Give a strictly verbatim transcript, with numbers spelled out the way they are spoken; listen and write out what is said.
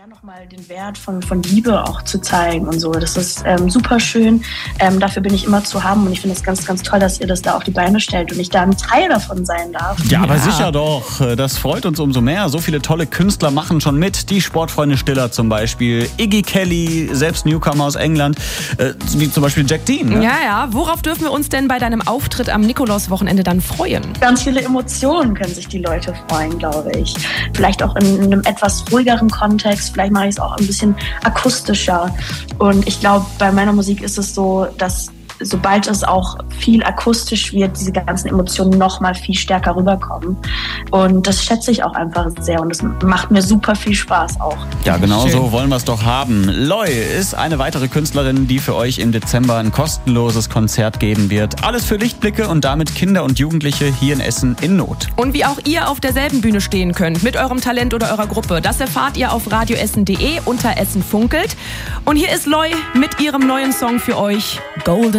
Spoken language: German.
Ja, nochmal den Wert von, von Liebe auch zu zeigen und so. Das ist ähm, super schön. Ähm, dafür bin ich immer zu haben und ich finde es ganz, ganz toll, dass ihr das da auf die Beine stellt und ich da ein Teil davon sein darf. Ja, aber ja. sicher doch. Das freut uns umso mehr. So viele tolle Künstler machen schon mit. Die Sportfreunde Stiller zum Beispiel, Iggy Kelly, selbst Newcomer aus England, äh, wie zum Beispiel Jack Dean. Ne? Ja, ja. Worauf dürfen wir uns denn bei deinem Auftritt am Nikolauswochenende dann freuen? Ganz viele Emotionen können sich die Leute freuen, glaube ich. Vielleicht auch in, in einem etwas ruhigeren Kontext. Vielleicht mache ich es auch ein bisschen akustischer. Und ich glaube, bei meiner Musik ist es so, dass sobald es auch viel akustisch wird, diese ganzen Emotionen noch mal viel stärker rüberkommen. Und das schätze ich auch einfach sehr und es macht mir super viel Spaß auch. Ja, genau Schön. So wollen wir es doch haben. Loy ist eine weitere Künstlerin, die für euch im Dezember ein kostenloses Konzert geben wird. Alles für Lichtblicke und damit Kinder und Jugendliche hier in Essen in Not. Und wie auch ihr auf derselben Bühne stehen könnt, mit eurem Talent oder eurer Gruppe, das erfahrt ihr auf radioessen punkt de unter Essen funkelt. Und hier ist Loy mit ihrem neuen Song für euch, Golden.